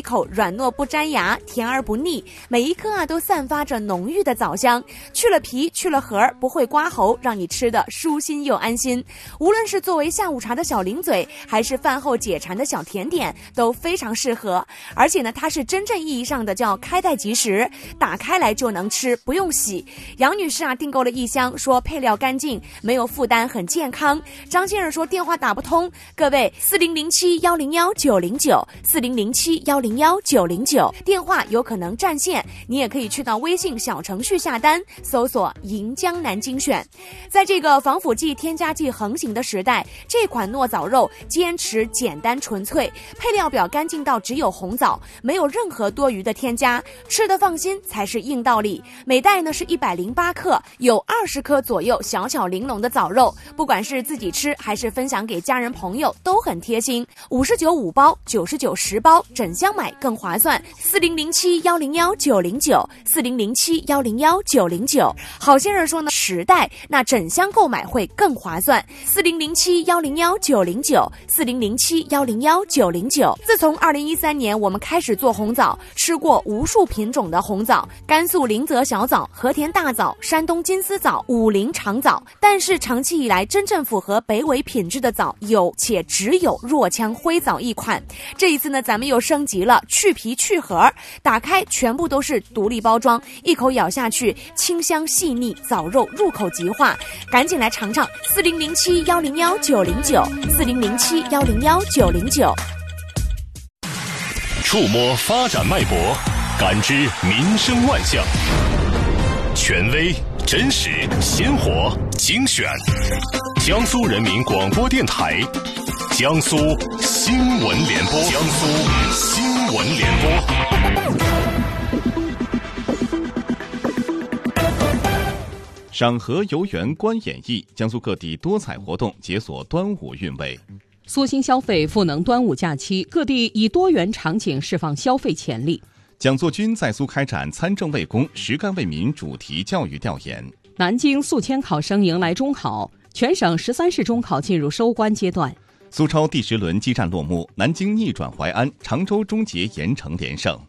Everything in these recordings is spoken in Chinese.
口软糯不粘牙，甜而不腻，每一颗都散发着浓郁的枣香，去了皮去了核，不会刮喉，让你吃得舒心又安心。无论是作为下午茶的小零嘴，还是饭后解馋的小甜点，都非常适合。而且呢，它是真正意义上的叫开袋即食，打开来就能吃，不用洗。杨女士订购了1箱，说配料干净，没有负担，很健康。张先生说电话打不通，各位4007101909，4007101909，电话有可能占线，你也可以去到微信小程序下单，搜索银江南精选。在这个防腐剂添加剂横行的时代，这款糯枣肉坚持简单纯粹，配料表干净到只有红枣，没有任何多余的添加，吃得放心才是硬道理。每袋呢是108克，有20颗左右小小玲珑的枣肉，不管是自己吃还是分享给家人朋友都很贴心。59 5包，99 10包，整箱买更划算。4007101909，4007101909。好先生说呢，10袋那整箱购买会更划算。4007101909，4007101909。自从2013年我们开始做红枣，吃过无数品种的红枣，甘肃临泽小枣、和田大枣、山东金丝枣、武陵长枣，但是长期以来真正符合北纬品质的枣有且只有若羌灰枣一款。这一次呢，咱们又升级了，去皮去核，打开全部都是独立包装，一口咬下去，清香细腻，枣肉入口即化。赶紧来尝尝，4007101909，4007101909。 触摸发展脉搏，感知民生万象，权威、真实、鲜活、精选。江苏人民广播电台，江苏新闻联播，江苏新闻联播。 赏荷游园观演艺，江苏各地多彩活动解锁端午韵味。 苏新消费赋能端午假期，各地以多元场景释放消费潜力。 蒋作军在苏开展参政为公、实干为民主题教育调研。 南京宿迁考生迎来中考，全省13市中考进入收官阶段。 苏超第10轮激战落幕，南京逆转淮安，常州终结盐城连胜。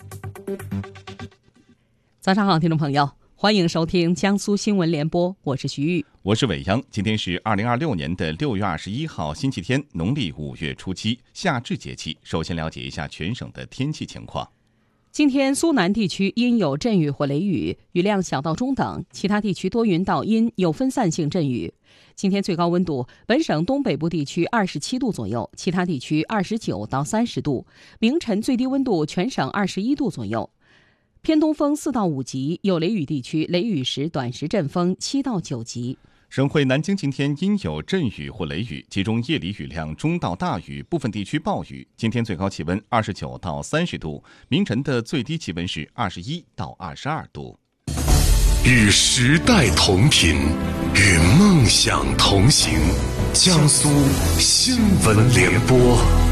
早上好，听众朋友，欢迎收听江苏新闻联播，我是徐玉， 我是伟央。今天是2026年的6月21号，星期天，农历5月初7，夏至节气。首先了解一下全省的天气情况。 今天苏南地区阴有阵雨或雷雨，雨量小到中等，其他地区多云到阴，有分散性阵雨。今天最高温度，本省东北部地区27度左右，其他地区29到30度。明晨最低温度全省21度左右。偏东风4到5级，有雷雨地区雷雨时短时阵风7到9级。 省会南京今天阴有阵雨或雷雨，其中夜里雨量中到大雨，部分地区暴雨。今天最高气温29到30度，明晨的最低气温是21到22度。 与时代同频，与梦想同行。江苏新闻联播。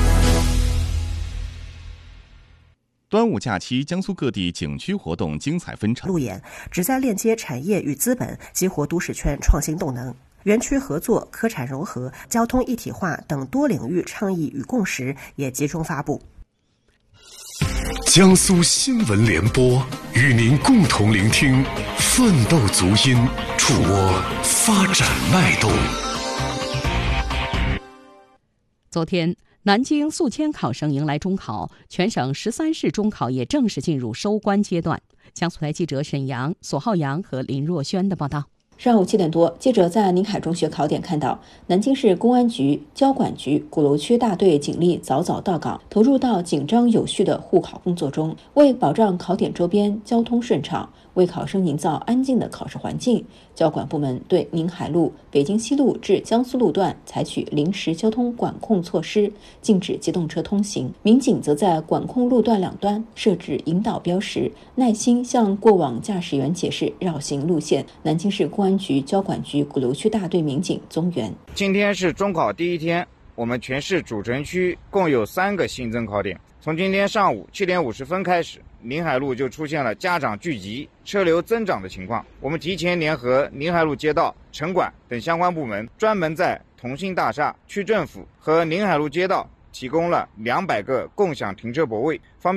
端午假期，江苏各地景区活动精彩纷呈。 路演旨在链接产业与资本，激活都市圈创新动能。园区合作、科产融合、交通一体化等多领域倡议与共识也集中发布。 江苏新闻联播与您共同聆听奋斗足音，触摸发展脉动。 昨天，南京宿迁考生迎来中考，全省13市中考也正式进入收官阶段。江苏台记者沈阳、索浩洋和林若轩的报道。 上午7点多，记者在宁海中学考点看到，南京市公安局、交管局鼓楼区大队警力早早到岗，投入到紧张有序的护考工作中。为保障考点周边交通顺畅，为考生营造安静的考试环境，交管部门对宁海路、北京西路至江苏路段采取临时交通管控措施，禁止机动车通行。民警则在管控路段两端设置引导标识，耐心向过往驾驶员解释绕行路线。南京市公安局、交管局鼓楼区大队民警宗元： 今天是中考第一天，我们全市主城区共有3个新增考点。从今天上午7点50分开始，宁海路就出现了家长聚集、车流增长的情况。我们提前联合宁海路街道、城管等相关部门，专门在同心大厦、区政府和宁海路街道提供了200个共享停车泊位，方便